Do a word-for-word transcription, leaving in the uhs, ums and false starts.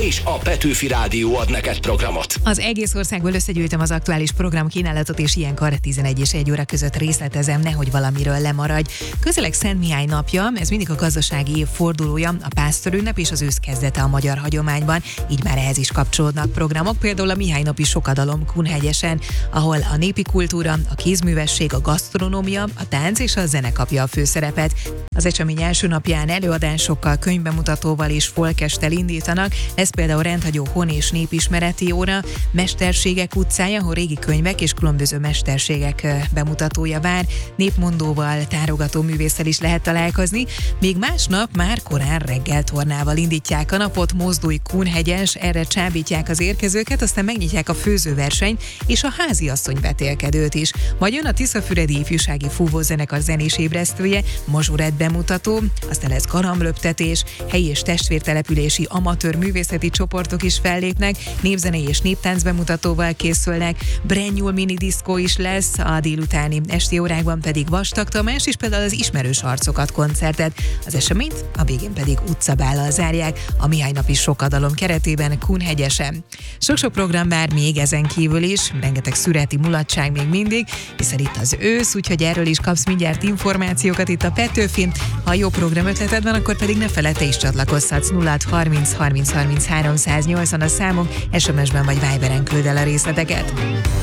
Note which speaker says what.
Speaker 1: és a Petőfi Rádió ad neked programot.
Speaker 2: Az egész országból összegyűjtöm az aktuális programkínálatot, és ilyenkor tizenegy és egy óra között részletezem, nehogy valamiről lemaradj. Közeleg Szent Mihály napja, ez mindig a gazdasági év fordulója, a pásztorünnep és az ősz kezdete a magyar hagyományban, így már ehhez is kapcsolódnak programok, például a Mihály napi sokadalom Kunhegyesen, ahol a népi kultúra, a kézművesség, a gasztronómia, a tánc és a zene kapja a főszerepet. Az esemény első napján előadásokkal, könyvbemutatóval és folkesttel indítanak, lesz például rendhagyó hon- és népismereti óra, Mesterségek utcája, ahol régi könyvek és különböző mesterségek bemutatója vár, népmondóval, tárogató művésszel is lehet találkozni, még másnap már korán reggel tornával indítják a napot, mozdulj Kunhegyes, erre csábítják az érkezőket, aztán megnyitják a főzőversenyt és a háziasszony vetélkedőt is. Majd jön a Tiszafüredi Ifjúsági Fúvózenekar zenés ébresztője, mazsurett bemutató, aztán lesz garamblöptetés, helyi és testvértelepülési amatőr művészeti csoportok is fellépnek, népzenei és néptánc bemutatóval készülnek, Brenyul mini diszkó is lesz, a délutáni esti órákban pedig Vastag Tamás és például az Ismerős arcokat koncertet. Az eseményt a végén pedig utcabállal zárják a Mihály napi sokadalom keretében Kunhegyesen. Sok-sok program vár még ezen kívül is, rengeteg szüreti mulatság még mindig, hiszen itt az ősz, úgyhogy erről is kapsz mindjárt információkat itt a Petőfin. Ha jó program ötleted van, akkor pedig ne feledd, te is csatlakozhatsz. nulla harminc harminc harminc háromszáznyolcvan a számom, es em es-ben vagy Viberen küld el a részleteket.